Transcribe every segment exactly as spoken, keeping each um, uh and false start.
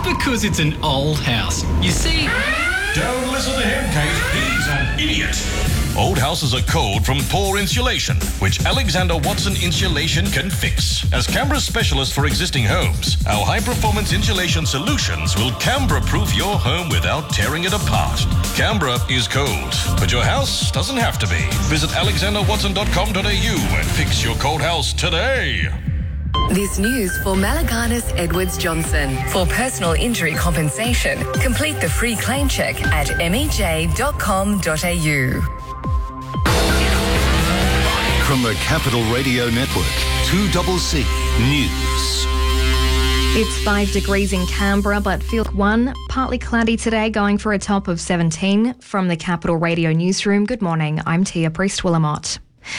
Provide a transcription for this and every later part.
Because it's an old house. You see... Don't listen to him, Kate. He's an idiot. Old houses are cold from poor insulation, which Alexander Watson Insulation can fix. As Canberra's specialist for existing homes, our high-performance insulation solutions will Canberra-proof your home without tearing it apart. Canberra is cold, but your house doesn't have to be. Visit alexander watson dot com dot a u and fix your cold house today. This news for Malaganas Edwards Johnson. For personal injury compensation, complete the free claim check at m e j dot com dot a u. From the Capital Radio Network, two C C News. It's five degrees in Canberra, but feels one. Partly cloudy today, going for a top of seventeen. From the Capital Radio Newsroom, good morning. I'm Tia Priest-Willamott.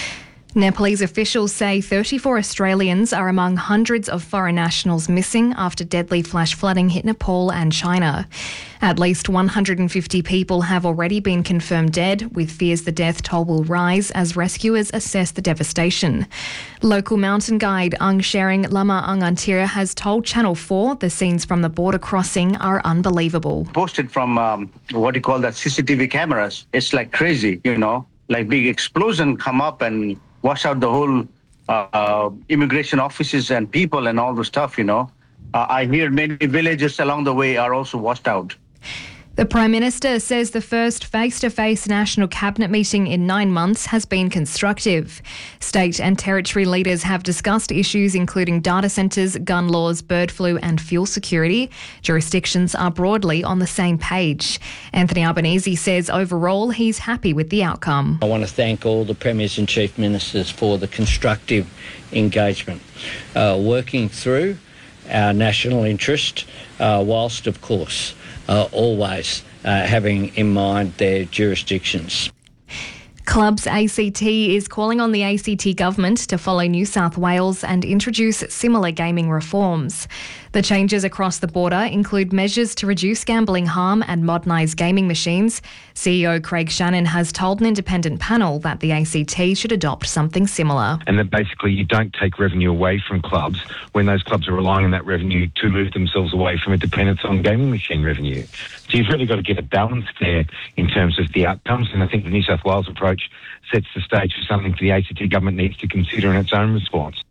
Nepalese officials say thirty-four Australians are among hundreds of foreign nationals missing after deadly flash flooding hit Nepal and China. At least one hundred fifty people have already been confirmed dead, with fears the death toll will rise as rescuers assess the devastation. Local mountain guide Ang Sharing Lama Angantira has told Channel four the scenes from the border crossing are unbelievable. Posted from um, what you call that C C T V cameras, it's like crazy, you know, like big explosion come up and wash out the whole uh, uh, immigration offices and people and all the stuff, you know. Uh, I hear many villages along the way are also washed out. The Prime Minister says the first face-to-face National Cabinet meeting in nine months has been constructive. State and territory leaders have discussed issues including data centres, gun laws, bird flu and fuel security. Jurisdictions are broadly on the same page. Anthony Albanese says overall he's happy with the outcome. I want to thank all the Premiers and Chief Ministers for the constructive engagement, uh, working through our national interest, uh, whilst, of course, Uh, always uh, having in mind their jurisdictions. Clubs A C T is calling on the A C T government to follow New South Wales and introduce similar gaming reforms. The changes across the border include measures to reduce gambling harm and modernise gaming machines. C E O Craig Shannon has told an independent panel that the A C T should adopt something similar. And that basically you don't take revenue away from clubs when those clubs are relying on that revenue to move themselves away from a dependence on gaming machine revenue. So you've really got to get a balance there in terms of the outcomes, and I think the New South Wales approach sets the stage for something the A C T government needs to consider in its own response.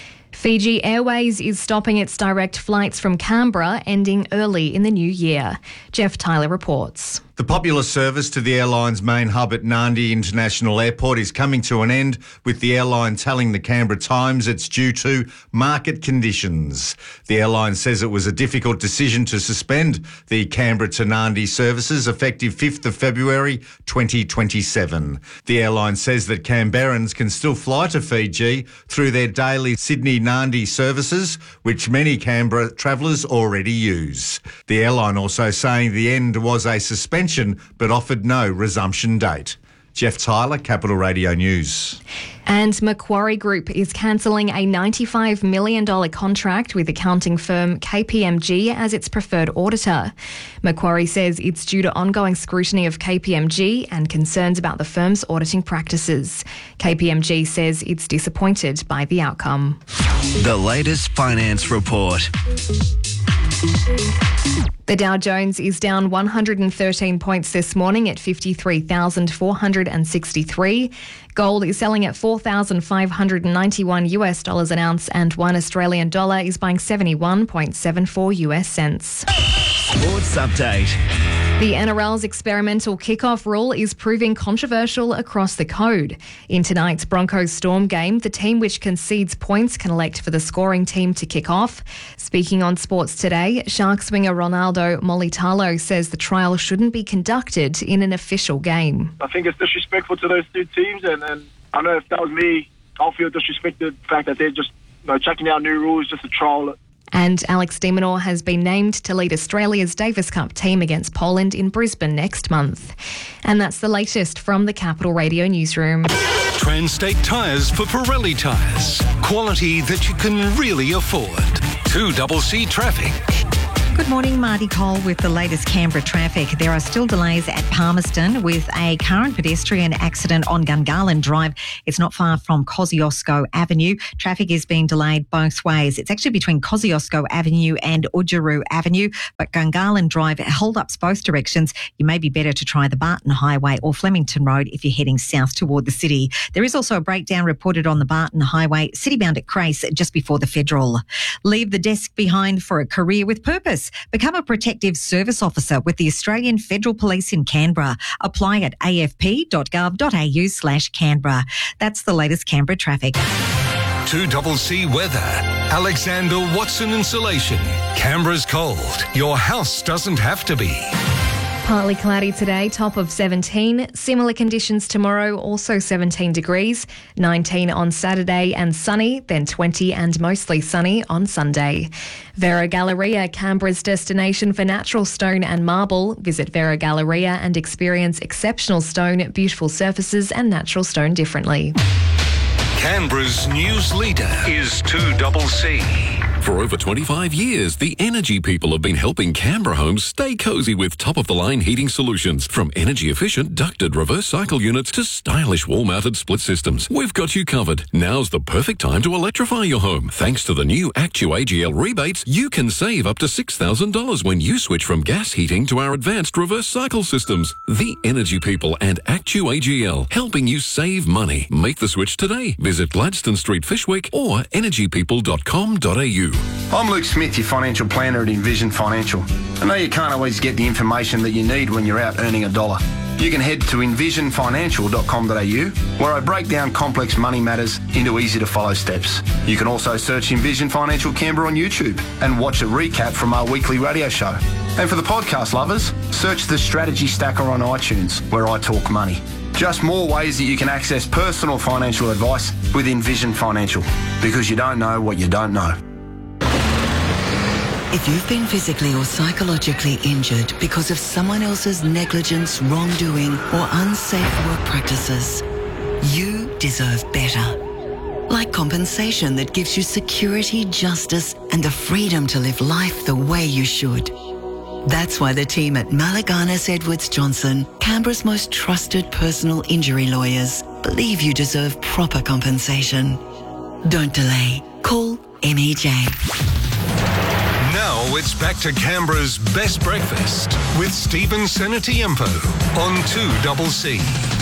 Fiji Airways is stopping its direct flights from Canberra, ending early in the new year. Jeff Tyler reports. The popular service to the airline's main hub at Nadi International Airport is coming to an end, with the airline telling the Canberra Times it's due to market conditions. The airline says it was a difficult decision to suspend the Canberra to Nadi services effective fifth of February twenty twenty-seven. The airline says that Canberrans can still fly to Fiji through their daily Sydney-Nadi services, which many Canberra travellers already use. The airline also saying the end was a suspension but offered no resumption date. Jeff Tyler, Capital Radio News. And Macquarie Group is cancelling a ninety-five million dollars contract with accounting firm K P M G as its preferred auditor. Macquarie says it's due to ongoing scrutiny of K P M G and concerns about the firm's auditing practices. K P M G says it's disappointed by the outcome. The latest finance report. The Dow Jones is down one hundred thirteen points this morning at fifty-three thousand four hundred sixty-three. Gold is selling at four thousand five hundred ninety-one U S dollars an ounce, and one Australian dollar is buying seventy-one point seven four U S cents. Sports update. The N R L's experimental kickoff rule is proving controversial across the code. In tonight's Broncos Storm game, the team which concedes points can elect for the scoring team to kick off. Speaking on Sports Today, Sharks winger Ronaldo Molitalo says the trial shouldn't be conducted in an official game. I think it's disrespectful to those two teams, and, and I know if that was me, I'll feel disrespected. The fact that they're just you know, checking out new rules just to trial it. And Alex de Minaur has been named to lead Australia's Davis Cup team against Poland in Brisbane next month. And that's the latest from the Capital Radio Newsroom. Transtate Tyres for Pirelli tyres. Quality that you can really afford. two C C traffic. Good morning, Marty Cole with the latest Canberra traffic. There are still delays at Palmerston with a car and pedestrian accident on Gungahlin Drive. It's not far from Kosciuszko Avenue. Traffic is being delayed both ways. It's actually between Kosciuszko Avenue and Udjuru Avenue, but Gungahlin Drive held ups both directions. You may be better to try the Barton Highway or Flemington Road if you're heading south toward the city. There is also a breakdown reported on the Barton Highway, citybound at Crace, just before the Federal. Leave the desk behind for a career with purpose. Become a protective service officer with the Australian Federal Police in Canberra. Apply at a f p dot gov dot a u slash Canberra. That's the latest Canberra traffic. two C C weather. Alexander Watson Insulation. Canberra's cold. Your house doesn't have to be. Partly cloudy today, top of seventeen. Similar conditions tomorrow, also seventeen degrees. nineteen on Saturday and sunny, then twenty and mostly sunny on Sunday. Vera Galleria, Canberra's destination for natural stone and marble. Visit Vera Galleria and experience exceptional stone, beautiful surfaces and natural stone differently. Canberra's news leader is two C C. For over twenty-five years, the Energy People have been helping Canberra homes stay cosy with top-of-the-line heating solutions. From energy-efficient ducted reverse cycle units to stylish wall-mounted split systems. We've got you covered. Now's the perfect time to electrify your home. Thanks to the new ActuAGL rebates, you can save up to six thousand dollars when you switch from gas heating to our advanced reverse cycle systems. The Energy People and ActuAGL, helping you save money. Make the switch today. Visit Gladstone Street, Fishwick or energy people dot com dot a u. I'm Luke Smith, your financial planner at Envision Financial. I know you can't always get the information that you need when you're out earning a dollar. You can head to envision financial dot com dot a u, where I break down complex money matters into easy-to-follow steps. You can also search Envision Financial Canberra on YouTube and watch a recap from our weekly radio show. And for the podcast lovers, search the Strategy Stacker on iTunes, where I talk money. Just more ways that you can access personal financial advice with Envision Financial, because you don't know what you don't know. If you've been physically or psychologically injured because of someone else's negligence, wrongdoing, or unsafe work practices, you deserve better. Like compensation that gives you security, justice, and the freedom to live life the way you should. That's why the team at Malaganas Edwards Johnson, Canberra's most trusted personal injury lawyers, believe you deserve proper compensation. Don't delay. Call M E J. Now it's back to Canberra's best breakfast with Stephen Senatiempo on two C C.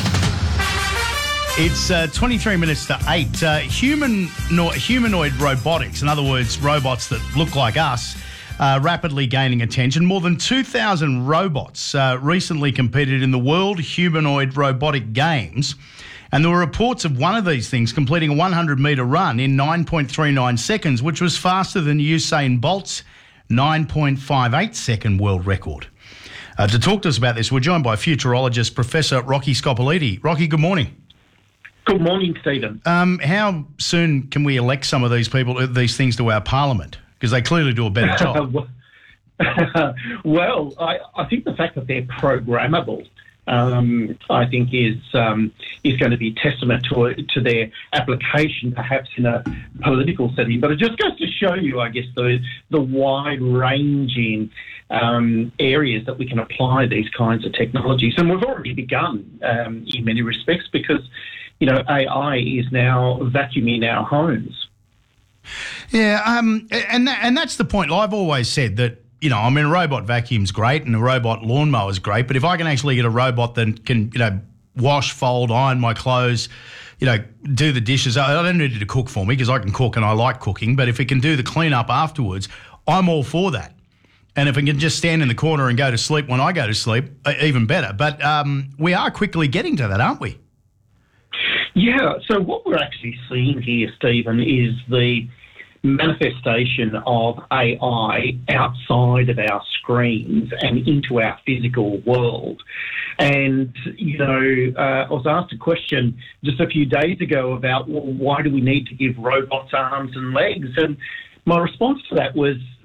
It's uh, twenty-three minutes to eight. Uh, human, no, humanoid robotics, in other words, robots that look like us, uh, rapidly gaining attention. More than two thousand robots uh, recently competed in the World Humanoid Robotic Games. And there were reports of one of these things completing a one hundred metre run in nine point three nine seconds, which was faster than Usain Bolt's nine point five eight second world record. Uh, to talk to us about this, we're joined by futurologist Professor Rocky Scopoliti. Rocky, good morning. Good morning, Stephen. Um, how soon can we elect some of these people, these things to our parliament? Because they clearly do a better job. Well, I, I think the fact that they're programmable, um, I think, is um, is going to be testament to to their application, perhaps in a political setting. But it just goes to show you, I guess, the the wide-ranging um, areas that we can apply these kinds of technologies, and we've already begun um, in many respects because, you know, A I is now vacuuming our homes. Yeah, um, and that, and that's the point. I've always said that. You know, I mean, a robot vacuum's great and a robot lawnmower's great, but if I can actually get a robot that can, you know, wash, fold, iron my clothes, you know, do the dishes, I don't need it to cook for me because I can cook and I like cooking, but if it can do the cleanup afterwards, I'm all for that. And if it can just stand in the corner and go to sleep when I go to sleep, even better. But um, we are quickly getting to that, aren't we? Yeah, so what we're actually seeing here, Stephen, is the manifestation of A I outside of our screens and into our physical world. And, you know, uh, I was asked a question just a few days ago about, well, why do we need to give robots arms and legs? And my response to that was,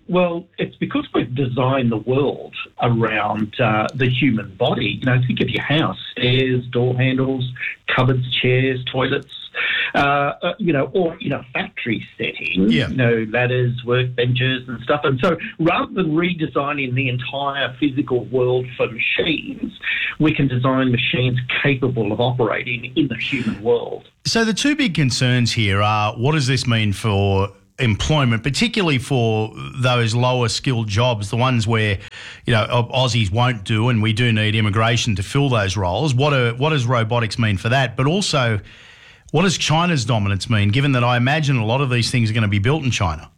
well, it's because we've designed the world around uh, the human body. You know, think of your house: stairs, door handles, cupboards, chairs, toilets. Uh, uh, you know, or in a factory setting, yeah. you know, ladders, workbenches and stuff. And so rather than redesigning the entire physical world for machines, we can design machines capable of operating in the human world. So the two big concerns here are, what does this mean for employment, particularly for those lower skilled jobs, the ones where, you know, Aussies won't do, and we do need immigration to fill those roles. What are, what does robotics mean for that? But also, what does China's dominance mean, given that I imagine a lot of these things are going to be built in China?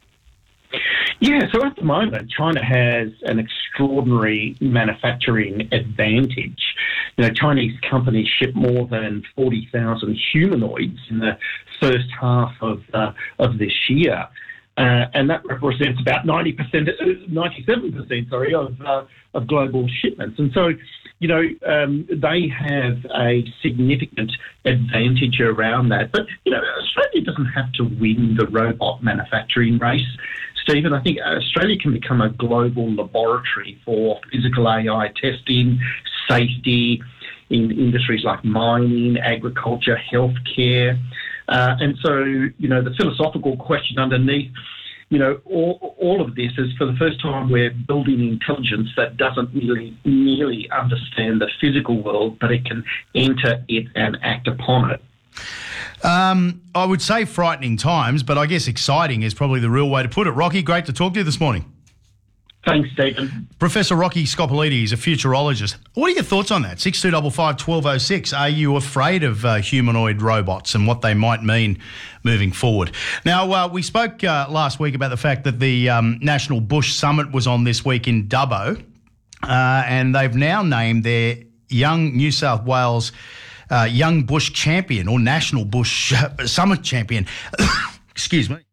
Yeah, so at the moment, China has an extraordinary manufacturing advantage. You know, Chinese companies ship more than forty thousand humanoids in the first half of uh, of this year. Uh, and that represents about ninety percent, ninety-seven percent, sorry, of uh, of global shipments. And so, you know, um, they have a significant advantage around that. But, you know, Australia doesn't have to win the robot manufacturing race, Stephen. I think Australia can become a global laboratory for physical A I testing, safety, in industries like mining, agriculture, healthcare. Uh, and so, you know, the philosophical question underneath, you know, all, all of this is, for the first time, we're building intelligence that doesn't really merely understand the physical world, but it can enter it and act upon it. Um, I would say frightening times, but I guess exciting is probably the real way to put it. Rocky, great to talk to you this morning. Thanks, Stephen. Professor Rocky Scopolides, a futurologist. What are your thoughts on that? six two five five, one two zero six. Are you afraid of uh, humanoid robots and what they might mean moving forward? Now, uh, we spoke uh, last week about the fact that the um, National Bush Summit was on this week in Dubbo, uh, and they've now named their young New South Wales uh, Young Bush Champion, or National Bush Summit Champion. Excuse me.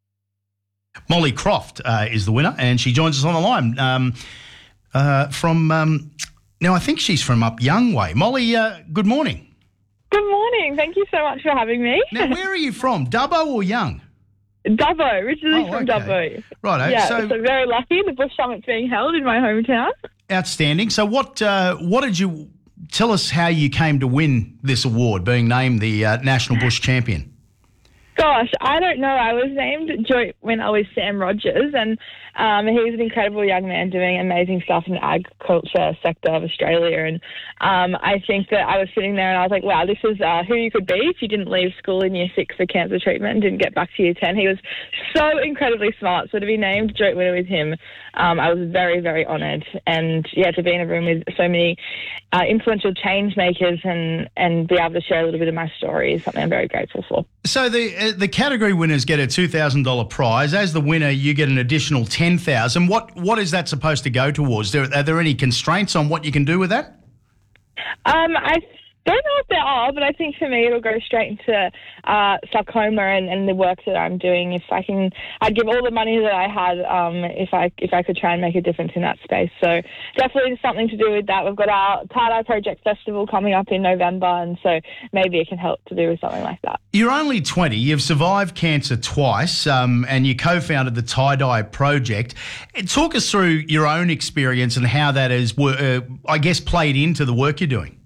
Molly Croft uh, is the winner, and she joins us on the line um, uh, from, um, now I think she's from up Young Way. Molly, uh, good morning. Good morning. Thank you so much for having me. Now, where are you from, Dubbo or Young? Dubbo, originally Oh, from okay. Dubbo. Righto, Yeah, so- so, very lucky. The Bush Summit's being held in my hometown. Outstanding. So what uh, what did you, tell us how you came to win this award, being named the uh, National Bush Champion? Gosh, I don't know. I was named joint winner with Sam Rogers, and um, he's an incredible young man doing amazing stuff in the agriculture sector of Australia. And um, I think that I was sitting there and I was like, wow, this is uh, who you could be if you didn't leave school in year six for cancer treatment and didn't get back to year ten. He was so incredibly smart. So to be named joint winner with him, um, I was very, very honoured. And yeah, to be in a room with so many uh, influential change makers and, and be able to share a little bit of my story is something I'm very grateful for. So the uh, the category winners get a two thousand dollars prize. As the winner, you get an additional ten thousand dollars. What What is that supposed to go towards? There, are there any constraints on what you can do with that? Um, I don't know if there are, but I think for me it'll go straight into uh, sarcoma and, and the work that I'm doing. If I can, I'd give all the money that I had um, if I if I could try and make a difference in that space. So definitely something to do with that. We've got our Tie-Dye Project Festival coming up in November, and so maybe it can help to do with something like that. You're only twenty. You've survived cancer twice, um, and you co-founded the Tie-Dye Project. Talk us through your own experience and how that has, uh, I guess, played into the work you're doing.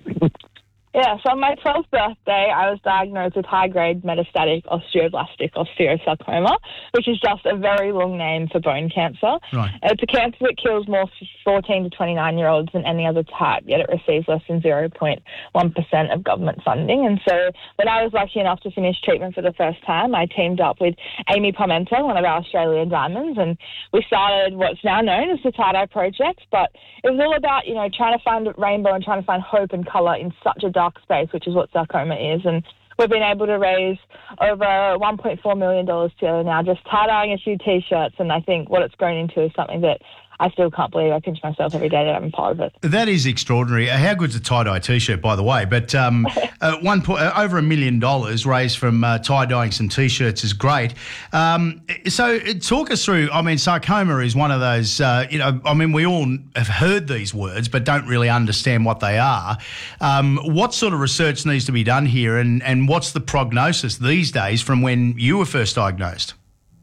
Yeah, so on my twelfth birthday, I was diagnosed with high-grade metastatic osteoblastic osteosarcoma, which is just a very long name for bone cancer. Right. It's a cancer that kills more fourteen to twenty-nine-year-olds than any other type, yet it receives less than zero point one percent of government funding. And so when I was lucky enough to finish treatment for the first time, I teamed up with Amy Parmenter, one of our Australian diamonds, and we started what's now known as the Tie-Dye Project. But it was all about, you know, trying to find a rainbow and trying to find hope and colour in such a dark space, which is what sarcoma is. And we've been able to raise over one point four million dollars together now, just tie-dyeing a few T-shirts. And I think what it's grown into is something that I still can't believe. I pinch myself every day that I'm a part of it. That is extraordinary. How good's a tie-dye T-shirt, by the way? But um, uh, one po- uh, over a million dollars raised from uh, tie-dyeing some T-shirts is great. Um, so uh, talk us through, I mean, sarcoma is one of those, uh, you know, I mean, we all have heard these words but don't really understand what they are. Um, what sort of research needs to be done here, and, and what's the prognosis these days from when you were first diagnosed?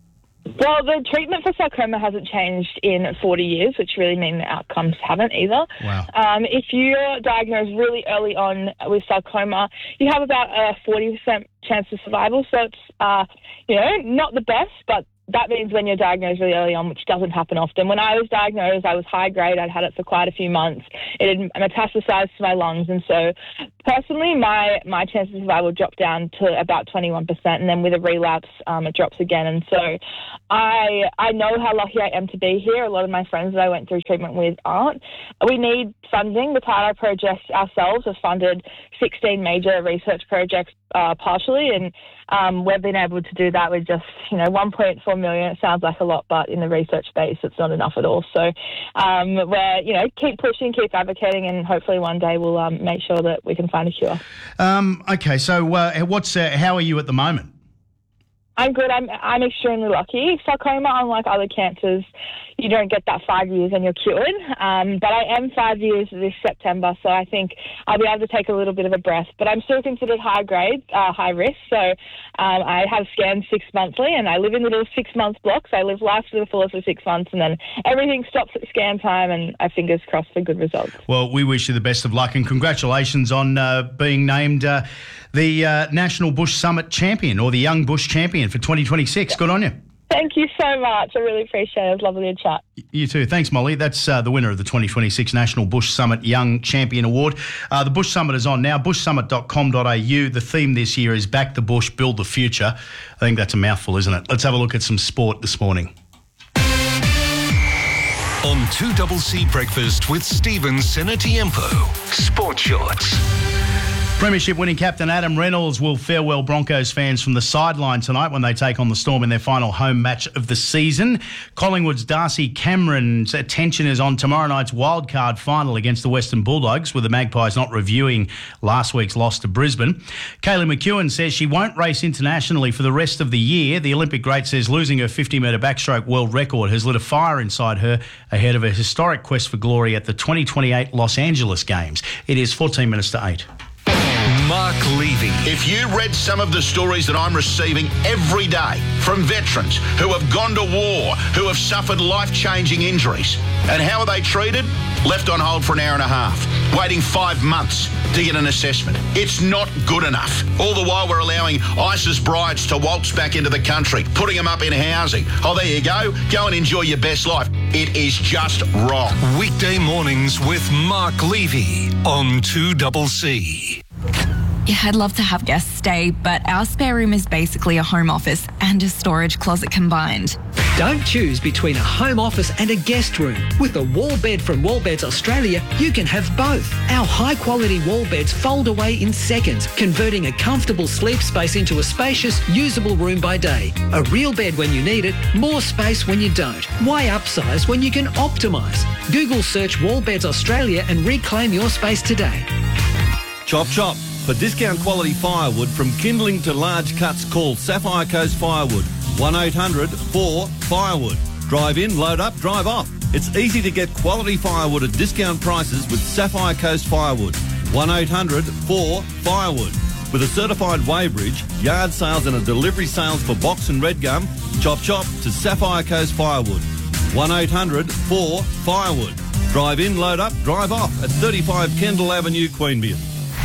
Well, the treatment for sarcoma hasn't changed in forty years, which really means the outcomes haven't either. Wow. Um, if you're diagnosed really early on with sarcoma, you have about a forty percent chance of survival. So it's, uh, you know, not the best, but that means when you're diagnosed really early on, which doesn't happen often. When I was diagnosed, I was high grade. I'd had it for quite a few months. It had metastasized to my lungs. And so personally, my, my chance of survival dropped down to about twenty-one percent. And then with a relapse, um, it drops again. And so I, I know how lucky I am to be here. A lot of my friends that I went through treatment with aren't. We need funding. The Tyro Project ourselves have funded sixteen major research projects uh, partially. And um, we've been able to do that with just, you know, one point four million. It sounds like a lot, but in the research space, it's not enough at all. So um, we're, you know, keep pushing, keep advocating, and hopefully one day we'll um, make sure that we can find a cure. Um, okay, so uh, what's uh, how are you at the moment? I'm good. I'm I'm extremely lucky. Sarcoma, unlike other cancers, you don't get that five years and you're cured. Um, but I am five years this September, so I think I'll be able to take a little bit of a breath. But I'm still considered high grade, uh, high risk. So um, I have scans six monthly, and I live in little six month blocks. I live life to the fullest for six months, and then everything stops at scan time. And I fingers crossed for good results. Well, we wish you the best of luck, and congratulations on uh, being named uh, the uh, National Bush Summit Champion, or the Young Bush Champion for twenty twenty-six. Good on you. Thank you so much. I really appreciate it. It was lovely to chat. You too. Thanks, Molly. That's uh, the winner of the twenty twenty-six National Bush Summit Young Champion Award. Uh, the Bush Summit is on now, bush summit dot com dot a u. The theme this year is Back the Bush, Build the Future. I think that's a mouthful, isn't it? Let's have a look at some sport this morning. On two C Breakfast with Stephen Senatiempo. Sport Shorts. Premiership winning captain Adam Reynolds will farewell Broncos fans from the sideline tonight when they take on the Storm in their final home match of the season. Collingwood's Darcy Cameron's attention is on tomorrow night's wildcard final against the Western Bulldogs, with the Magpies not reviewing last week's loss to Brisbane. Kaylee McEwen says she won't race internationally for the rest of the year. The Olympic great says losing her fifty metre backstroke world record has lit a fire inside her ahead of a historic quest for glory at the twenty twenty-eight Los Angeles Games. It is fourteen minutes to eight. Mark Levy. If you read some of the stories that I'm receiving every day from veterans who have gone to war, who have suffered life-changing injuries, and how are they treated? Left on hold for an hour and a half, waiting five months to get an assessment. It's not good enough. All the while we're allowing ISIS brides to waltz back into the country, putting them up in housing. Oh, there you go. Go and enjoy your best life. It is just wrong. Weekday mornings with Mark Levy on two C. Yeah, I'd love to have guests stay, but our spare room is basically a home office and a storage closet combined. Don't choose between a home office and a guest room. With a wall bed from Wallbeds Australia, you can have both. Our high-quality wall beds fold away in seconds, converting a comfortable sleep space into a spacious, usable room by day. A real bed when you need it, more space when you don't. Why upsize when you can optimise? Google search Wallbeds Australia and reclaim your space today. Chop chop. For discount quality firewood from kindling to large cuts, call Sapphire Coast Firewood. one eight hundred four firewood. Drive in, load up, drive off. It's easy to get quality firewood at discount prices with Sapphire Coast Firewood. one eight hundred four firewood. With a certified weighbridge, yard sales and a delivery sales for box and red gum, chop chop to Sapphire Coast Firewood. one eight hundred four firewood. Drive in, load up, drive off at thirty-five Kendall Avenue, Queanbeyan.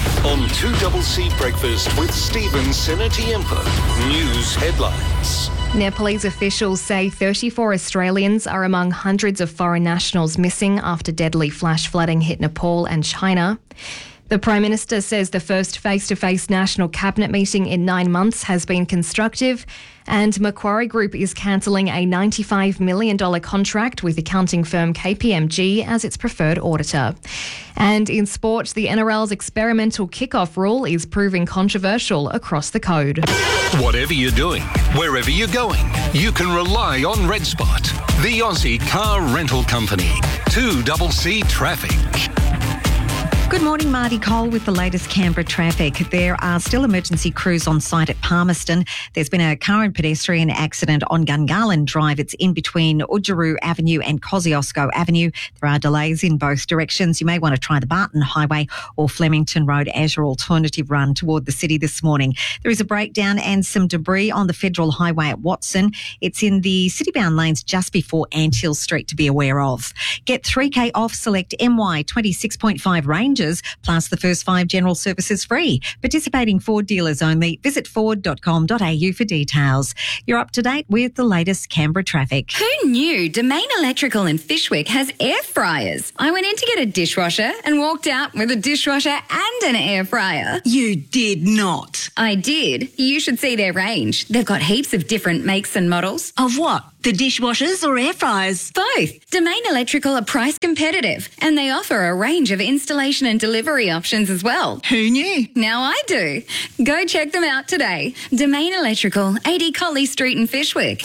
On two C Breakfast with Stephen Senatiempo. News headlines. Nepalese officials say thirty-four Australians are among hundreds of foreign nationals missing after deadly flash flooding hit Nepal and China. The Prime Minister says the first face-to-face national cabinet meeting in nine months has been constructive, and Macquarie Group is cancelling a ninety-five million dollars contract with accounting firm K P M G as its preferred auditor. And in sport, the N R L's experimental kickoff rule is proving controversial across the code. Whatever you're doing, wherever you're going, you can rely on Red Spot, the Aussie car rental company. two C Traffic. Good morning, Marty Cole with the latest Canberra traffic. There are still emergency crews on site at Palmerston. There's been a car and pedestrian accident on Gungahlin Drive. It's in between Udjuru Avenue and Kosciuszko Avenue. There are delays in both directions. You may want to try the Barton Highway or Flemington Road as your alternative run toward the city this morning. There is a breakdown and some debris on the Federal Highway at Watson. It's in the city-bound lanes just before Anthill Street to be aware of. Get three K off select M Y twenty-six point five Range plus the first five general services free. Participating Ford dealers only. Visit ford dot com dot a u for details. You're up to date with the latest Canberra traffic. Who knew Domain Electrical in Fishwick has air fryers? I went in to get a dishwasher and walked out with a dishwasher and an air fryer. You did not. I did. You should see their range. They've got heaps of different makes and models. Of what? The dishwashers or air fryers? Both. Domain Electrical are price competitive and they offer a range of installation and delivery options as well. Who knew? Now I do. Go check them out today. Domain Electrical, eighty Colley Street in Fishwick.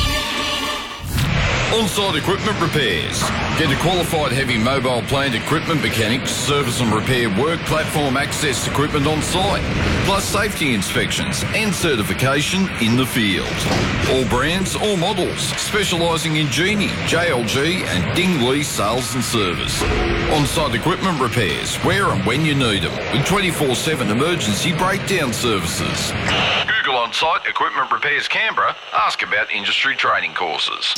On-site equipment repairs. Get a qualified heavy mobile plant equipment mechanic, service and repair work platform access equipment on site, plus safety inspections and certification in the field. All brands, all models, specialising in Genie, J L G and Dingley sales and service. On-site equipment repairs, where and when you need them, with twenty-four seven emergency breakdown services. Google On-Site Equipment Repairs Canberra. Ask about industry training courses.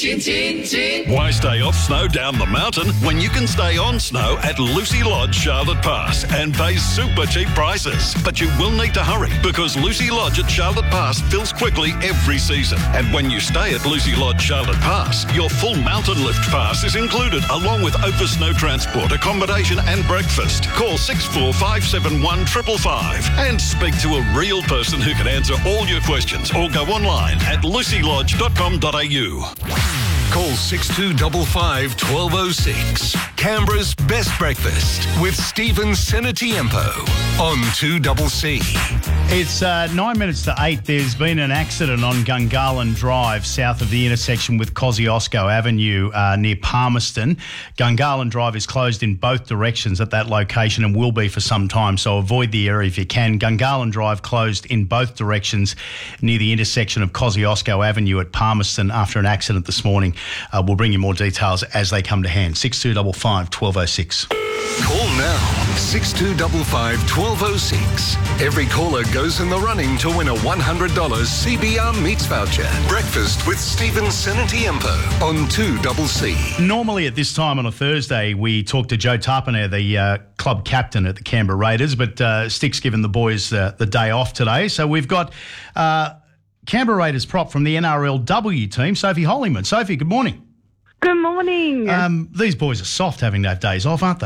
Why stay off snow down the mountain when you can stay on snow at Lucy Lodge Charlotte Pass and pay super cheap prices? But you will need to hurry because Lucy Lodge at Charlotte Pass fills quickly every season. And when you stay at Lucy Lodge Charlotte Pass, your full mountain lift pass is included along with over snow transport, accommodation and breakfast. Call six four five seven one five five five and speak to a real person who can answer all your questions or go online at lucy lodge dot com dot a u. Call six two five five, one two zero six. Canberra's Best Breakfast with Stephen Senatiempo on two C C. It's uh, nine minutes to eight. There's been an accident on Gungahlin Drive, south of the intersection with Kosciuszko Avenue uh, near Palmerston. Gungahlin Drive is closed in both directions at that location and will be for some time, so avoid the area if you can. Gungahlin Drive closed in both directions near the intersection of Kosciuszko Avenue at Palmerston after an accident this morning. Uh, we'll bring you more details as they come to hand. six two five five, one two zero six. Call now, six two five five, one two zero six. Every caller goes in the running to win a one hundred dollars C B R Meats voucher. Breakfast with Stephen Senatiempo on two C C. Normally at this time on a Thursday, we talk to Joe Tarpiner, the uh, club captain at the Canberra Raiders, but uh, Stick's given the boys uh, the day off today. So we've got uh, Canberra Raiders prop from the N R L W team, Sophie Hollingman. Sophie, good morning. Good morning. Um, these boys are soft having to have days off, aren't they?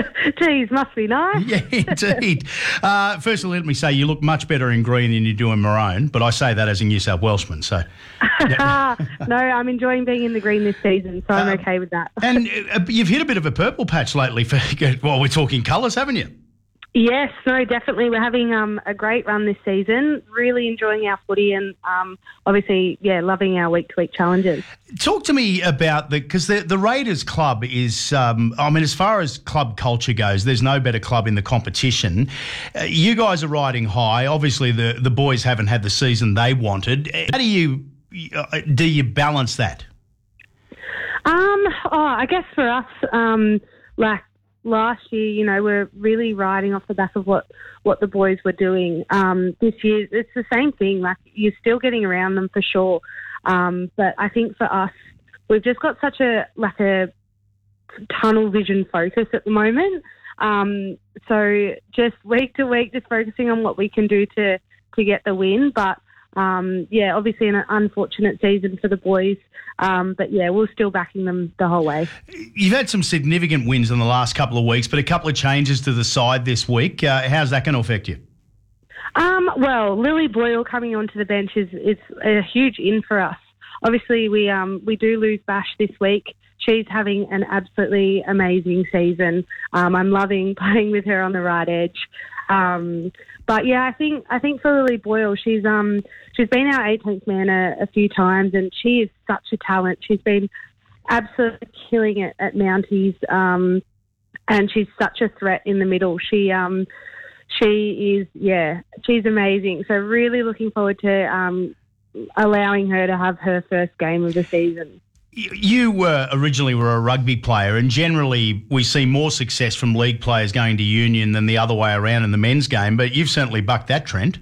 Geez, must be nice. Yeah, indeed. uh, first of all, let me say you look much better in green than you do in maroon, but I say that as a New South Welshman. So, yeah. No, I'm enjoying being in the green this season, so I'm um, okay with that. And uh, you've hit a bit of a purple patch lately. For well, we're talking colours, haven't you? Yes, no, definitely. We're having um, a great run this season, really enjoying our footy and um, obviously, yeah, loving our week-to-week challenges. Talk to me about the, because the, the Raiders club is, um, I mean, as far as club culture goes, there's no better club in the competition. Uh, you guys are riding high. Obviously, the, the boys haven't had the season they wanted. How do you, uh, do you balance that? Um, oh, I guess for us, um, like, last year, you know, we're really riding off the back of what, what the boys were doing. Um, this year, it's the same thing. Like, you're still getting around them for sure. Um, but I think for us, we've just got such a, like a tunnel vision focus at the moment. Um, so just week to week, just focusing on what we can do to, to get the win. But, um, yeah, obviously an unfortunate season for the boys. Um, but, yeah, we're still backing them the whole way. You've had some significant wins in the last couple of weeks, but a couple of changes to the side this week. Uh, how's that going to affect you? Um, well, Lily Boyle coming onto the bench is, is a huge in for us. Obviously, we um, we do lose Bash this week. She's having an absolutely amazing season. Um, I'm loving playing with her on the right edge. Um, but yeah, I think I think for Lily Boyle, she's um she's been our eighteenth man a, a few times, and she is such a talent. She's been absolutely killing it at Mounties. Um, and she's such a threat in the middle. She um, she is, yeah, she's amazing. So really looking forward to um, allowing her to have her first game of the season. You were originally were a rugby player, and generally we see more success from league players going to union than the other way around in the men's game, but you've certainly bucked that trend.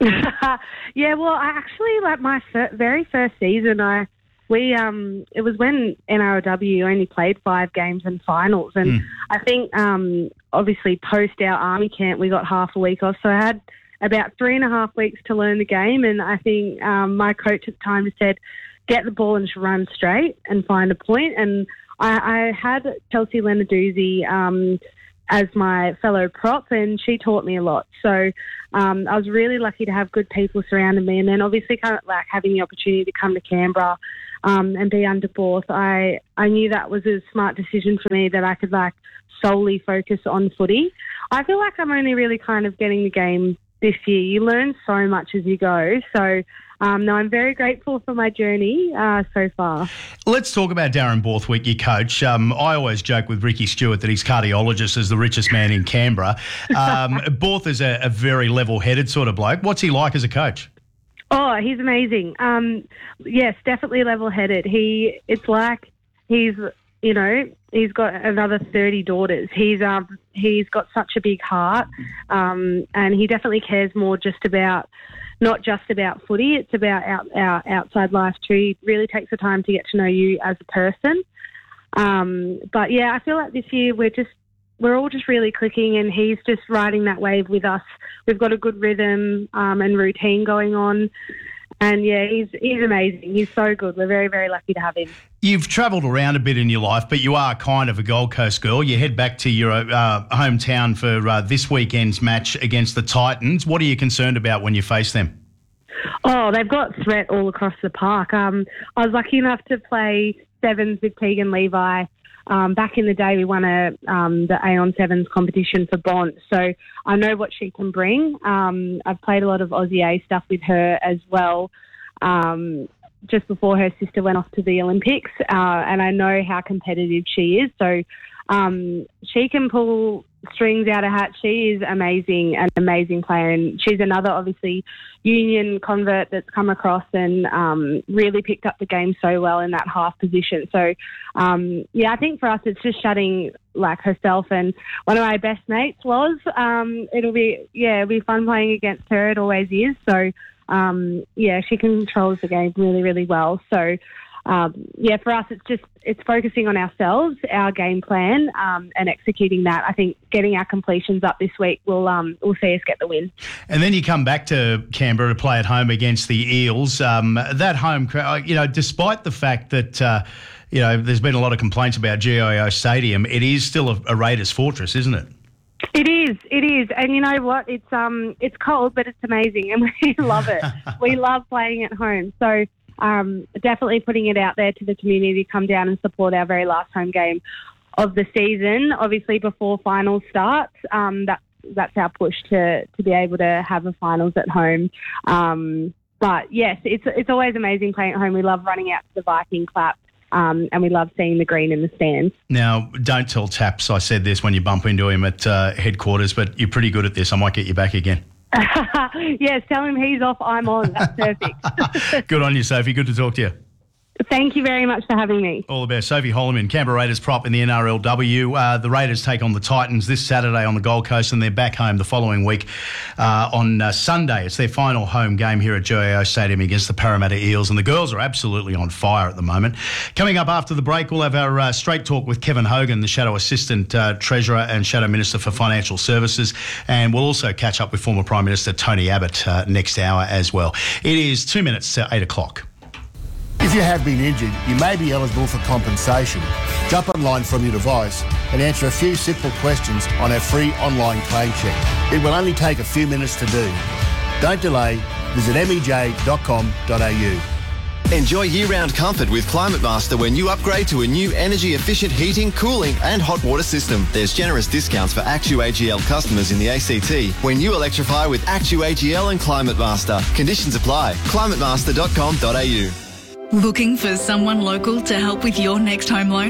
Yeah, well, I actually, like my fir- very first season, I we um it was when N R L W only played five games and finals, and mm. I think um obviously post our army camp we got half a week off, so I had about three and a half weeks to learn the game, and I think um, my coach at the time said, get the ball and just run straight and find a point. And I, I had Chelsea Lenarduzzi um, as my fellow prop, and she taught me a lot. So um, I was really lucky to have good people surrounding me. And then obviously kind of like having the opportunity to come to Canberra um, and be under Borth, I, I knew that was a smart decision for me, that I could like solely focus on footy. I feel like I'm only really kind of getting the game this year. You learn so much as you go. So Um, no, I'm very grateful for my journey uh, so far. Let's talk about Darren Borthwick, your coach. Um, I always joke with Ricky Stewart that his cardiologist is the richest man in Canberra. Um, Borth is a, a very level-headed sort of bloke. What's he like as a coach? Oh, he's amazing. Um, yes, definitely level-headed. He, it's like he's, you know, he's got another thirty daughters. He's um, he's got such a big heart, um, and he definitely cares more just about. Not just about footy, it's about our, our outside life too. He really takes the time to get to know you as a person. Um, but yeah, I feel like this year we're just we're all just really clicking, and he's just riding that wave with us. We've got a good rhythm um, and routine going on, and yeah, he's he's amazing. He's so good. We're very very lucky to have him. You've travelled around a bit in your life, but you are kind of a Gold Coast girl. You head back to your uh, hometown for uh, this weekend's match against the Titans. What are you concerned about when you face them? Oh, they've got threat all across the park. Um, I was lucky enough to play sevens with Tegan Levi. Um, back in the day, we won a um, the Aon Sevens competition for Bont, so I know what she can bring. Um, I've played a lot of Aussie A stuff with her as well. Um, just before her sister went off to the Olympics, uh, and I know how competitive she is. So um, she can pull strings out of hat. She is amazing, an amazing player, and she's another obviously union convert that's come across and um, really picked up the game so well in that half position. So um, yeah, I think for us it's just shutting like herself and one of my best mates was. Um, it'll be yeah, it'll be fun playing against her. It always is. So. Um, yeah, she controls the game really, really well. So, um, yeah, for us, it's just it's focusing on ourselves, our game plan, um, and executing that. I think getting our completions up this week will um, will see us get the win. And then you come back to Canberra to play at home against the Eels. Um, that home crowd, you know, despite the fact that uh, you know there's been a lot of complaints about G I O Stadium, it is still a, a Raiders fortress, isn't it? It is, it is. And you know what? It's um, it's cold, but it's amazing, and we love it. We love playing at home. So um, definitely putting it out there to the community to come down and support our very last home game of the season. Obviously, before finals starts, um, that, that's our push to, to be able to have a finals at home. Um, but, yes, it's it's always amazing playing at home. We love running out to the Viking clap. Um, and we love seeing the green in the stands. Now, don't tell Taps I said this when you bump into him at uh, headquarters, but you're pretty good at this. I might get you back again. Yes, tell him he's off, I'm on. That's perfect. Good on you, Sophie. Good to talk to you. Thank you very much for having me. All the best. Sophie Holloman, Canberra Raiders prop in the N R L W. Uh, the Raiders take on the Titans this Saturday on the Gold Coast, and they're back home the following week uh, on uh, Sunday. It's their final home game here at G I O Stadium against the Parramatta Eels, and the girls are absolutely on fire at the moment. Coming up after the break, we'll have our uh, straight talk with Kevin Hogan, the Shadow Assistant uh, Treasurer and Shadow Minister for Financial Services, and we'll also catch up with former Prime Minister Tony Abbott uh, next hour as well. It is two minutes to eight o'clock. If you have been injured, you may be eligible for compensation. Jump online from your device and answer a few simple questions on our free online claim check. It will only take a few minutes to do. Don't delay. Visit m e j dot com dot a u. Enjoy year-round comfort with Climate Master when you upgrade to a new energy-efficient heating, cooling and hot water system. There's generous discounts for Actu A G L customers in the A C T when you electrify with Actu A G L and Climate Master. Conditions apply. climate master dot com dot a u. Looking for someone local to help with your next home loan?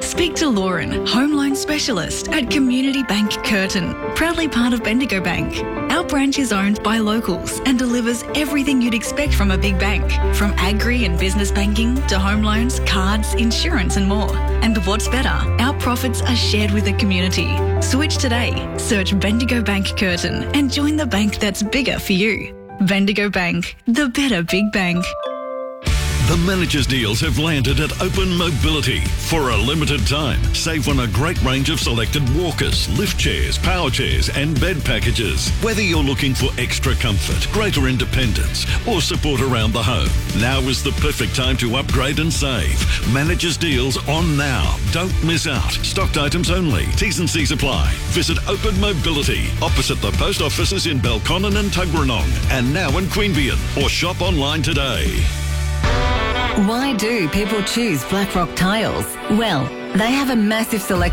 Speak to Lauren, home loan specialist at Community Bank Curtin, proudly part of Bendigo Bank. Our branch is owned by locals and delivers everything you'd expect from a big bank, from agri and business banking to home loans, cards, insurance and more. And what's better, our profits are shared with the community. Switch today. Search Bendigo Bank Curtin and join the bank that's bigger for you. Bendigo Bank, the better big bank. The managers' deals have landed at Open Mobility. For a limited time, save on a great range of selected walkers, lift chairs, power chairs and bed packages. Whether you're looking for extra comfort, greater independence or support around the home, now is the perfect time to upgrade and save. Managers' deals on now. Don't miss out. Stocked items only. T's and C's apply. Visit Open Mobility opposite the post offices in Belconnen and Tuggeranong and now in Queanbeyan, or shop online today. Why do people choose Blackrock Tiles? Well, they have a massive selection